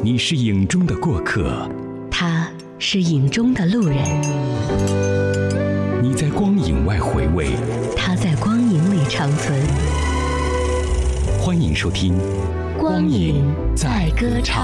你是影中的过客， 他是影中的路人。 你在光影外回味， 他在光影里长存。 欢迎收听光影在歌唱。